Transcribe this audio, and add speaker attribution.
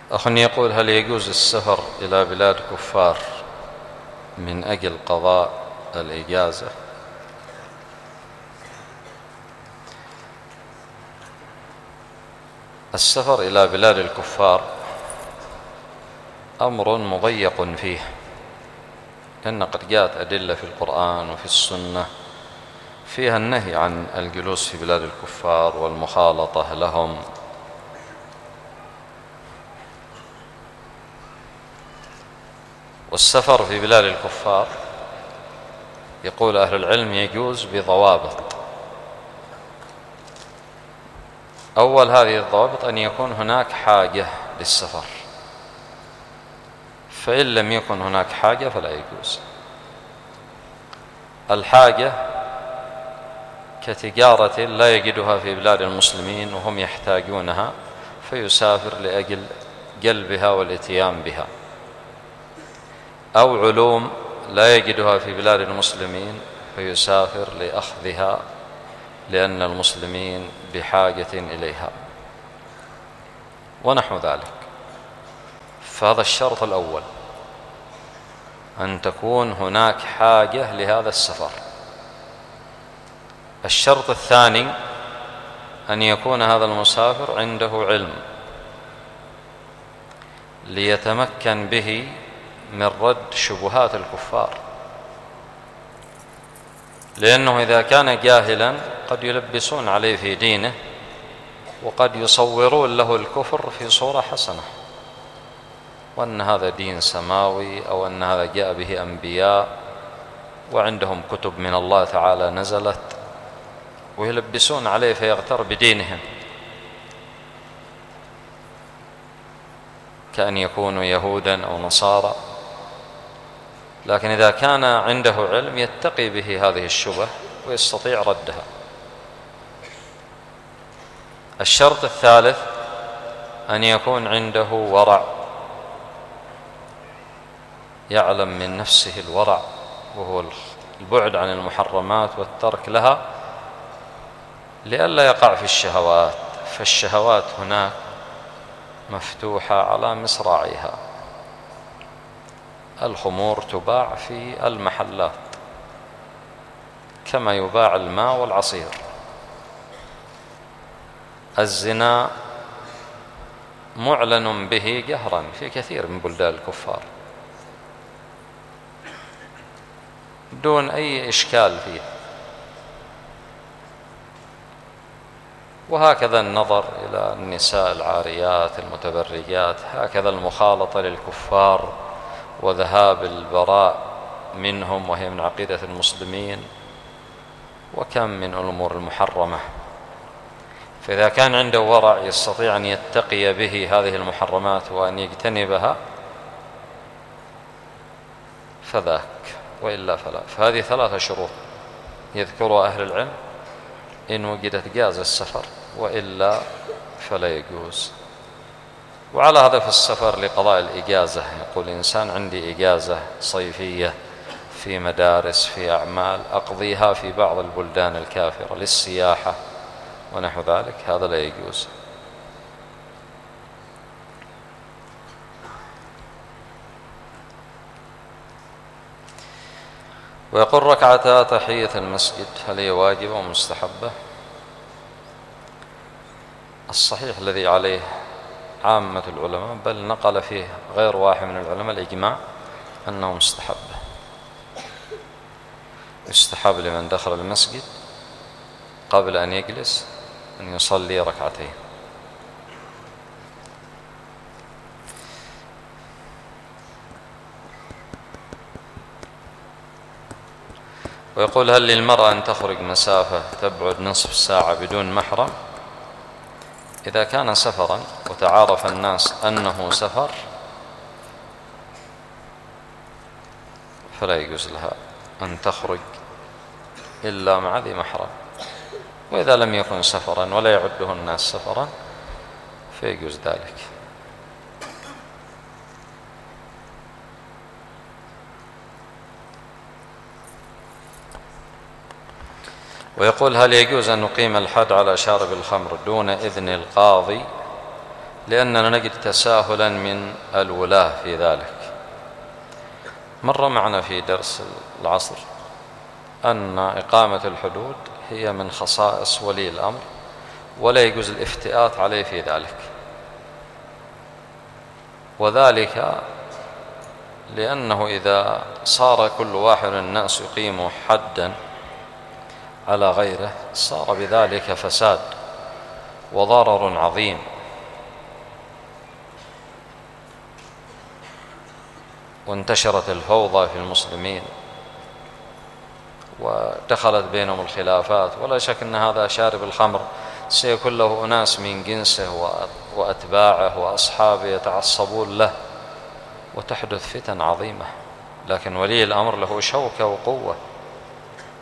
Speaker 1: أخ يقول: هل يجوز السفر إلى بلاد كفار من أجل قضاء الإجازة؟ السفر إلى بلاد الكفار أمر مضيق فيه، لأن قد جاءت أدلة في القرآن وفي السنة فيها النهي عن الجلوس في بلاد الكفار والمخالطة لهم. والسفر في بلاد الكفار يقول أهل العلم يجوز بضوابط. أول هذه الضوابط أن يكون هناك حاجة للسفر، فإن لم يكن هناك حاجة فلا يجوز. الحاجة كتجارة لا يجدها في بلاد المسلمين وهم يحتاجونها فيسافر لأجل جلبها والاتيان بها، أو علوم لا يجدها في بلاد المسلمين فيسافر لأخذها لأن المسلمين بحاجة إليها ونحو ذلك. فهذا الشرط الأول، أن تكون هناك حاجة لهذا السفر. الشرط الثاني أن يكون هذا المسافر عنده علم ليتمكن به من رد شبهات الكفار، لأنه إذا كان جاهلا قد يلبسون عليه في دينه وقد يصورون له الكفر في صورة حسنة، وأن هذا دين سماوي، أو أن هذا جاء به أنبياء وعندهم كتب من الله تعالى نزلت، ويلبسون عليه فيغتر بدينهم كأن يكونوا يهودا أو نصارى. لكن إذا كان عنده علم يتقي به هذه الشبه ويستطيع ردها. الشرط الثالث أن يكون عنده ورع، يعلم من نفسه الورع، وهو البعد عن المحرمات والترك لها لئلا يقع في الشهوات، فالشهوات هناك مفتوحة على مصراعيها. الخمور تباع في المحلات كما يباع الماء والعصير. الزنا معلن به جهرا في كثير من بلدان الكفار دون أي إشكال فيه. وهكذا النظر إلى النساء العاريات المتبرجات، هكذا المخالطة للكفار وذهاب البراء منهم وهي من عقيدة المسلمين، وكم من الأمور المحرمة. فإذا كان عنده ورع يستطيع أن يتقي به هذه المحرمات وأن يجتنبها فذاك، وإلا فلا. فهذه 3 شروط يذكرها أهل العلم إن وجدت جاز السفر، وإلا فلا يجوز. وعلى هذا في السفر لقضاء الإجازة، يقول إنسان عندي إجازة صيفية في مدارس في أعمال أقضيها في بعض البلدان الكافرة للسياحة ونحو ذلك، هذا لا يجوز. ويقول: ركعتا تحية المسجد هل هي واجبة ومستحبة؟ الصحيح الذي عليه عامة العلماء، بل نقل فيه غير واحد من العلماء الإجماع أنه مستحبة. يستحب لمن دخل المسجد قبل أن يجلس أن يصلي ركعتين. ويقول: هل للمرأة أن تخرج مسافة تبعد نصف ساعة بدون محرم؟ إذا كان سفرا وتعارف الناس أنه سفر فلا يجوز لها أن تخرج إلا مع ذي محرم. وإذا لم يكن سفرا ولا يعده الناس سفرا فيجوز ذلك. ويقول: هل يجوز أن نقيم الحد على شارب الخمر دون إذن القاضي لأننا نجد تساهلا من الولاة في ذلك. مر معنا في درس العصر أن إقامة الحدود هي من خصائص ولي الأمر، ولا يجوز الافتئات عليه في ذلك، وذلك لأنه إذا صار كل واحد من الناس يقيم حدا على غيره صار بذلك فساد وضرر عظيم، وانتشرت الفوضى في المسلمين ودخلت بينهم الخلافات. ولا شك أن هذا شارب الخمر سيكون له أناس من جنسه وأتباعه وأصحابه يتعصبون له، وتحدث فتن عظيمة. لكن ولي الأمر له شوكة وقوة،